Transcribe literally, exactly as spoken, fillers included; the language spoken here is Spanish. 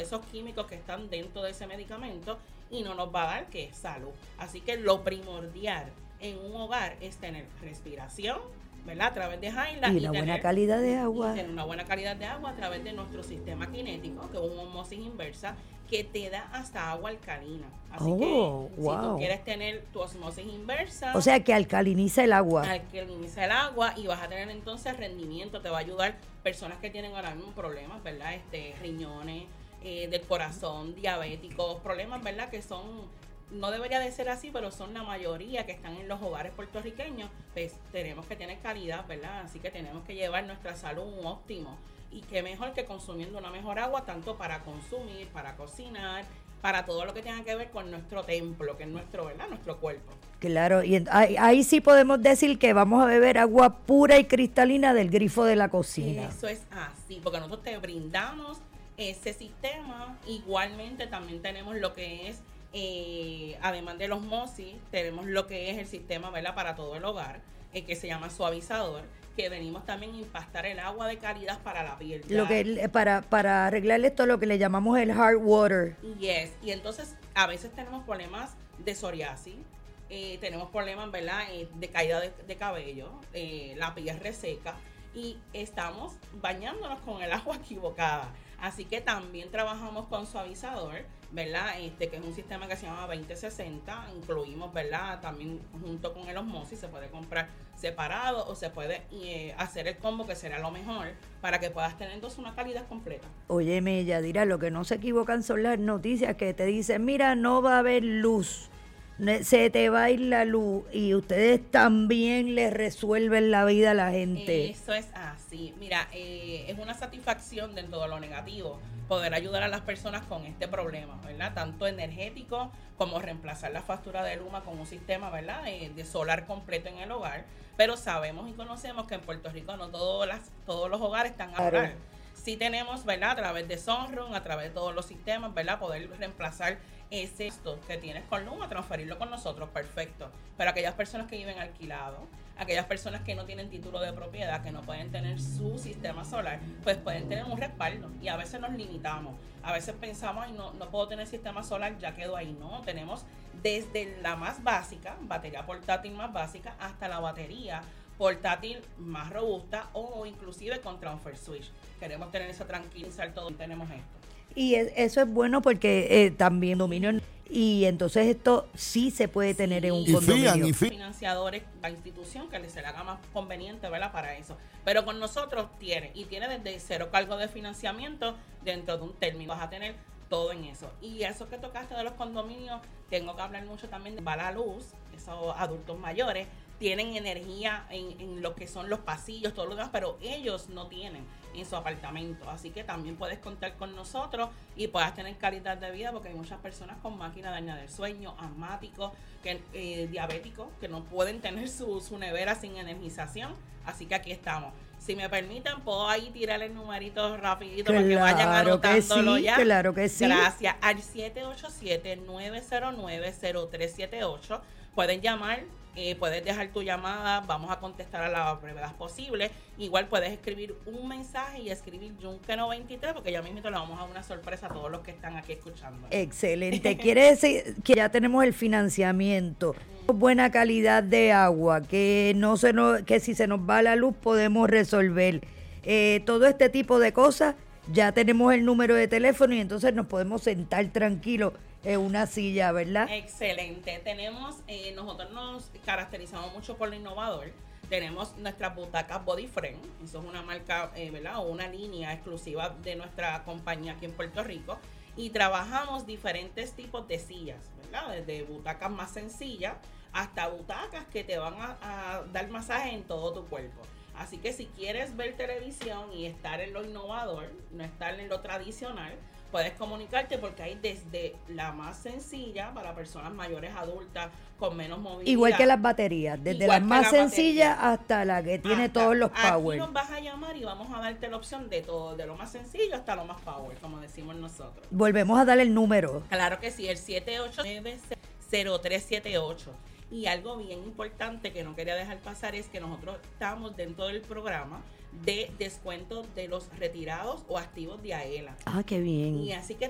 esos químicos que están dentro de ese medicamento y no nos va a dar que es salud. Así que lo primordial en un hogar es tener respiración, ¿verdad? A través de Hyla y, y una tener, buena calidad de agua. Y tener una buena calidad de agua a través de nuestro sistema cinético, que es una osmosis inversa, que te da hasta agua alcalina. Así oh, que wow. si tú quieres tener tu osmosis inversa, o sea que alcaliniza el agua. Alcaliniza el agua y vas a tener entonces rendimiento. Te va a ayudar personas que tienen ahora mismo problemas, ¿verdad? Este, riñones, eh, del corazón, diabéticos, problemas, ¿verdad? Que son, no debería de ser así, pero son la mayoría que están en los hogares puertorriqueños. Pues tenemos que tener calidad, ¿verdad? Así que tenemos que llevar nuestra salud un óptimo. Y qué mejor que consumiendo una mejor agua, tanto para consumir, para cocinar, para todo lo que tenga que ver con nuestro templo, que es nuestro, ¿verdad? Nuestro cuerpo. Claro, y ahí, ahí sí podemos decir que vamos a beber agua pura y cristalina del grifo de la cocina. Eso es así, porque nosotros te brindamos ese sistema. Igualmente también tenemos lo que es, eh, además de los osmosis, tenemos lo que es el sistema, ¿verdad? Para todo el hogar, eh, que se llama suavizador, que venimos también a impactar el agua de calidad para la piel. Lo que para para arreglar esto lo que le llamamos el hard water. Yes, y entonces a veces tenemos problemas de psoriasis, eh, tenemos problemas, ¿verdad? Eh, de caída de, de cabello, eh, la piel reseca y estamos bañándonos con el agua equivocada. Así que también trabajamos con suavizador, ¿verdad? Este que es un sistema que se llama veinte sesenta, incluimos, ¿verdad? También junto con el osmosis, se puede comprar separado o se puede eh, hacer el combo, que será lo mejor para que puedas tener entonces una calidad completa. Óyeme, Yadira, lo que no se equivocan son las noticias que te dicen, mira, no va a haber luz, se te va a ir la luz, y ustedes también les resuelven la vida a la gente. Eso es así. Mira, eh, es una satisfacción dentro de lo negativo poder ayudar a las personas con este problema, ¿verdad? Tanto energético como reemplazar la factura de Luma con un sistema, ¿verdad? De, de solar completo en el hogar. Pero sabemos y conocemos que en Puerto Rico no todos, las, todos los hogares están a solar. Claro. Sí tenemos, ¿verdad? A través de Sunrun, a través de todos los sistemas, ¿verdad? Poder reemplazar ese esto que tienes con Luma, transferirlo con nosotros, perfecto. Pero aquellas personas que viven alquilados, aquellas personas que no tienen título de propiedad, que no pueden tener su sistema solar, pues pueden tener un respaldo. Y a veces nos limitamos. A veces pensamos, ay, no, no puedo tener sistema solar, ya quedo ahí. No, tenemos desde la más básica, batería portátil más básica, hasta la batería portátil más robusta o inclusive con transfer switch. Queremos tener eso tranquilizar todo y tenemos esto. Y es, eso es bueno porque eh, también dominio, y entonces esto sí se puede tener sí, en un y condominio. Fían, y fían. Financiadores, la institución que les se le haga más conveniente, ¿verdad? Para eso. Pero con nosotros tiene, y tiene desde cero cargo de financiamiento dentro de un término. Vas a tener todo en eso. Y eso que tocaste de los condominios, tengo que hablar mucho también de va la luz, esos adultos mayores tienen energía en, en lo que son los pasillos, todo lo demás, pero ellos no tienen en su apartamento. Así que también puedes contar con nosotros y puedas tener calidad de vida, porque hay muchas personas con máquina dañada del sueño, asmáticos, que, eh, diabéticos, que no pueden tener su, su nevera sin energización. Así que aquí estamos. Si me permiten, puedo ahí tirar el numerito rapidito claro para que vayan anotándolo sí, ya. Claro que sí. Gracias. Al siete ocho siete, nueve cero nueve, cero tres siete ocho. Pueden llamar, eh, puedes dejar tu llamada, vamos a contestar a la brevedad posible. Igual puedes escribir un mensaje y escribir Yunque noventa y tres, porque ya mismo le vamos a dar una sorpresa a todos los que están aquí escuchando. Excelente. Quiere decir que ya tenemos el financiamiento, buena calidad de agua, que no se nos, que si se nos va la luz podemos resolver eh, todo este tipo de cosas. Ya tenemos el número de teléfono y entonces nos podemos sentar tranquilos en una silla, ¿verdad? Excelente. Tenemos, eh, nosotros nos caracterizamos mucho por lo innovador. Tenemos nuestras butacas Body Frame. Eso es una marca, eh, ¿verdad? O una línea exclusiva de nuestra compañía aquí en Puerto Rico. Y trabajamos diferentes tipos de sillas, ¿verdad? Desde butacas más sencillas hasta butacas que te van a, a dar masaje en todo tu cuerpo. Así que si quieres ver televisión y estar en lo innovador, no estar en lo tradicional, puedes comunicarte, porque hay desde la más sencilla para personas mayores, adultas, con menos movilidad. Igual que las baterías, desde las más la sencillas hasta la que tiene hasta, todos los power. Aquí nos vas a llamar y vamos a darte la opción de todo, de lo más sencillo hasta lo más power, como decimos nosotros. Volvemos a dar el número. Claro que sí, el siete ocho nueve, cero tres siete ocho. Y algo bien importante que no quería dejar pasar es que nosotros estamos dentro del programa de descuento de los retirados o activos de AELA. Ah, qué bien. Y así que